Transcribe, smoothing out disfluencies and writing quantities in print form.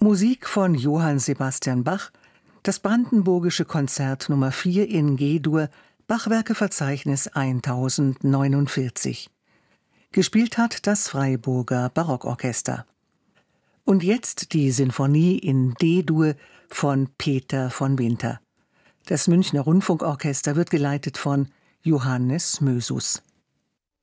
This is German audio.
Musik von Johann Sebastian Bach, das Brandenburgische Konzert Nummer 4 in G-Dur, Bachwerkeverzeichnis 1049. Gespielt hat das Freiburger Barockorchester. Und jetzt die Sinfonie in D-Dur von Peter von Winter. Das Münchner Rundfunkorchester wird geleitet von Johannes Mösus.